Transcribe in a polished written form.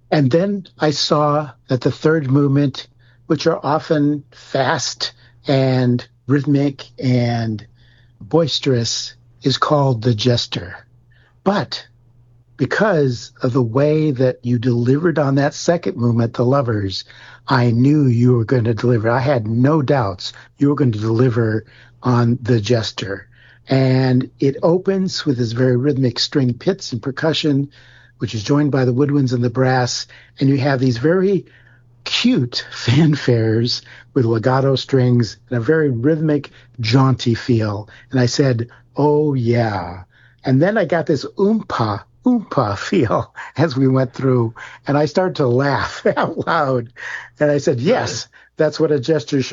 And then I saw that the third movement, which are often fast and rhythmic and boisterous, is called the jester. But because of the way that you delivered on that second movement, the lovers, I knew you were going to deliver. I had no doubts you were going to deliver on the jester. And it opens with this very rhythmic string pits and percussion, which is joined by the woodwinds and the brass. And you have these very cute fanfares with legato strings and a very rhythmic, jaunty feel. And I said, oh, yeah. And then I got this oompa feel as we went through. And I started to laugh out loud. And I said, yes, that's what a gesture